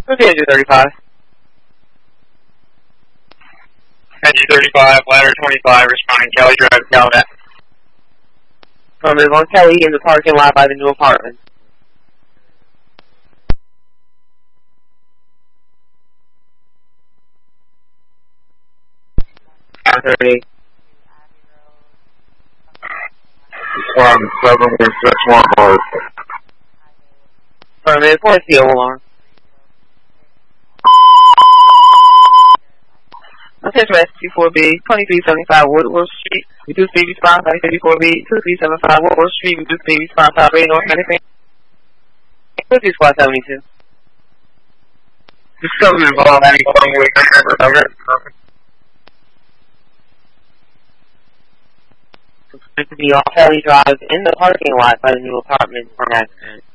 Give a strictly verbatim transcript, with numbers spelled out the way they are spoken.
Okay, Andrew thirty-five. Andrew thirty-five, ladder twenty-five, responding Kelly Drive, Calumet. Um, is on Kelly in the parking lot by the new apartment. thirty. Um, seven one six one hard. Um, it's for a C O alarm. Attention S T four B, twenty-three seventy-five Woodward Street. Reduce speed response by fifty-four B, twenty-three seventy-five Woodward Street. Reduce speed response operating North Medicine. fifty Squad seventy-two. Discovery involved any going with over. To be on Kelly Drive in the parking lot by the new apartment for an accident.